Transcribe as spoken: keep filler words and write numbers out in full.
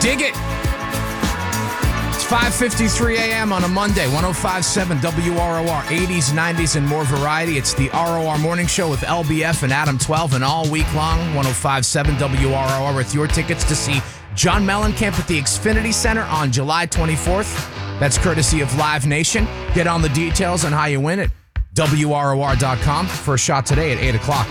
Dig it. It's five fifty-three a.m. on a Monday, one oh five point seven W R O R, eighties, nineties, and more variety. It's the R O R Morning Show with L B F and Adam twelve, and all week long, one oh five point seven W R O R with your tickets to see John Mellencamp at the Xfinity Center on July twenty-fourth. That's courtesy of Live Nation. Get on the details on how you win it. W R O R dot com for a shot today at eight o'clock.